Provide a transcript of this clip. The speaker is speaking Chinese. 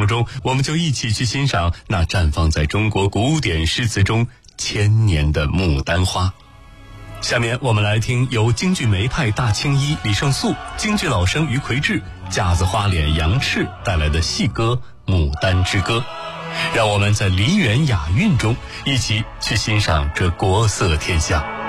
目中，我们就一起去欣赏那绽放在中国古典诗词中千年的牡丹花。下面我们来听由京剧梅派大青衣李胜素、京剧老生于魁智、架子花脸杨赤带来的戏歌《牡丹之歌》，让我们在梨园雅韵中一起去欣赏这国色天香。